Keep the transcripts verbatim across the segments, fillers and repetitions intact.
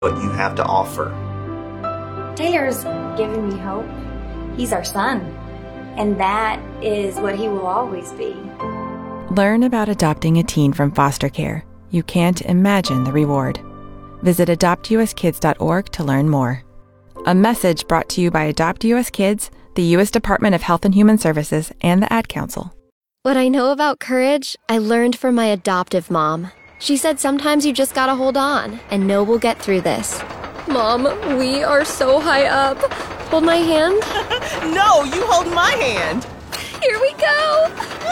what you have to offer. Taylor's given me hope. He's our son, and that is what he will always be. Learn about adopting a teen from foster care. You can't imagine the reward. Visit adopt u s kids dot org to learn more. A message brought to you by Adopt U S Kids, the U S Department of Health and Human Services, and the Ad Council. What I know about courage, I learned from my adoptive mom. She said sometimes you just gotta hold on and know we'll get through this. Mom, we are so high up. Hold my hand. No, you hold my hand. Here we go.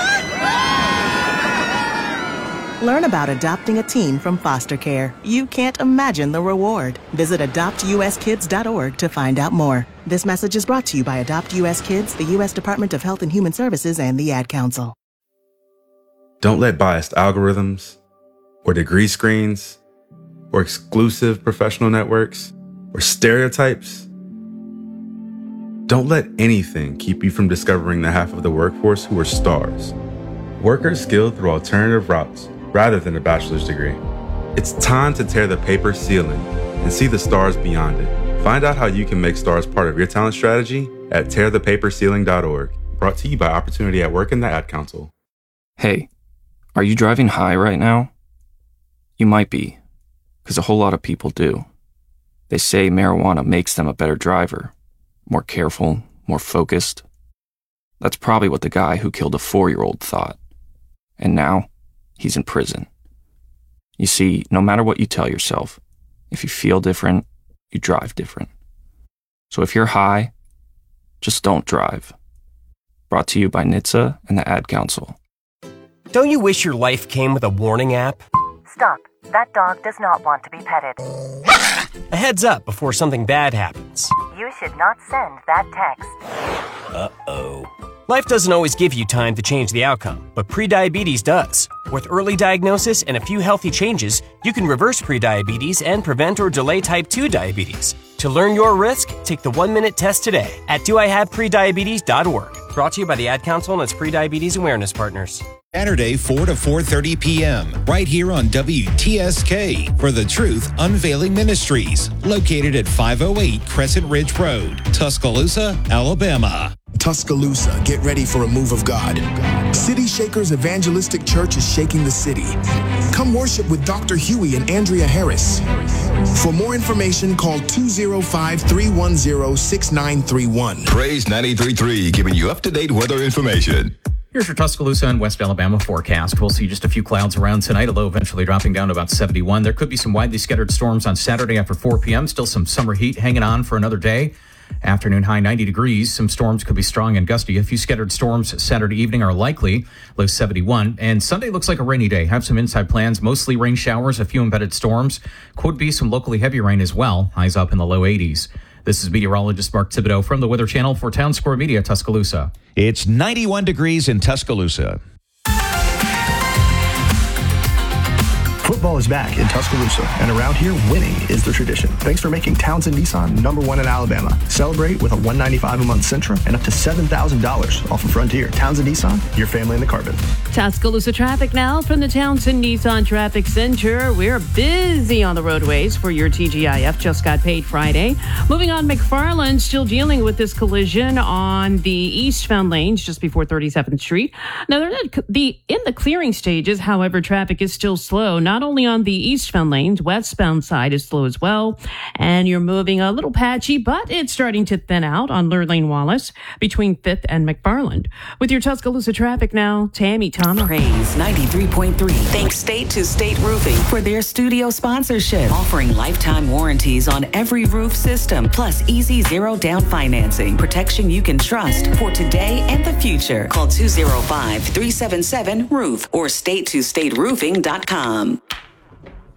Learn about adopting a teen from foster care. You can't imagine the reward. Visit adopt u s kids dot org to find out more. This message is brought to you by Adopt U S Kids, the U S Department of Health and Human Services, and the Ad Council. Don't let biased algorithms, or degree screens, or exclusive professional networks, or stereotypes. Don't let anything keep you from discovering the half of the workforce who are stars. Workers skilled through alternative routes rather than a bachelor's degree. It's time to tear the paper ceiling and see the stars beyond it. Find out how you can make stars part of your talent strategy at tear the paper ceiling dot org. Brought to you by Opportunity at Work and the Ad Council. Hey, are you driving high right now? You might be, because a whole lot of people do. They say marijuana makes them a better driver, more careful, more focused. That's probably what the guy who killed a four-year-old thought. And now, he's in prison. You see, no matter what you tell yourself, if you feel different, you drive different. So if you're high, just don't drive. Brought to you by N H T S A and the Ad Council. Don't you wish your life came with a warning app? Stop. That dog does not want to be petted. A heads up before something bad happens. You should not send that text. Uh-oh. Life doesn't always give you time to change the outcome, but prediabetes does. With early diagnosis and a few healthy changes, you can reverse prediabetes and prevent or delay type two diabetes. To learn your risk, take the one-minute test today at do I have prediabetes dot org. Brought to you by the Ad Council and its prediabetes awareness partners. Saturday, four to four thirty p.m., right here on W T S K for The Truth Unveiling Ministries, located at five oh eight Crescent Ridge Road, Tuscaloosa, Alabama. Tuscaloosa, get ready for a move of God. City Shakers Evangelistic Church is shaking the city. Come worship with Doctor Huey and Andrea Harris. For more information, call two oh five, three one oh, six nine three one. Praise ninety-three point three, giving you up-to-date weather information. Here's your Tuscaloosa and West Alabama forecast. We'll see just a few clouds around tonight, a low eventually dropping down to about seventy-one. There could be some widely scattered storms on Saturday after four p.m. Still some summer heat hanging on for another day. Afternoon high ninety degrees. Some storms could be strong and gusty. A few scattered storms Saturday evening are likely. Low seventy-one. And Sunday looks like a rainy day. Have some inside plans. Mostly rain showers, a few embedded storms. Could be some locally heavy rain as well. Highs up in the low eighties. This is meteorologist Mark Thibodeau from the Weather Channel for Town Square Media, Tuscaloosa. It's ninety-one degrees in Tuscaloosa. Football is back in Tuscaloosa, and around here, winning is the tradition. Thanks for making Townsend Nissan number one in Alabama. Celebrate with a one hundred ninety-five dollars a month Sentra and up to seven thousand dollars off of Frontier. Townsend Nissan, your family in the carbon. Tuscaloosa traffic now from the Townsend Nissan Traffic Center. We're busy on the roadways for your T G I F. Just got paid Friday. Moving on, McFarland still dealing with this collision on the eastbound lanes just before thirty-seventh Street. Now, they're not the in the clearing stages. However, traffic is still slow. Not only on the eastbound lanes, westbound side is slow as well. And you're moving a little patchy, but it's starting to thin out on Lurleen Wallace between fifth and McFarland. With your Tuscaloosa traffic now, Tammy Thomas. Praise ninety-three point three. Thanks State to State Roofing for their studio sponsorship, offering lifetime warranties on every roof system, plus easy zero down financing, protection you can trust for today and the future. Call two oh five, three seven seven, roof or state to state roofing dot com.